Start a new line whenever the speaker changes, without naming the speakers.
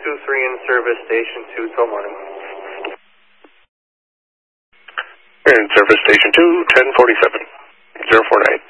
123 in service, station 2 till morning.
In service, station 2, 1047, 049.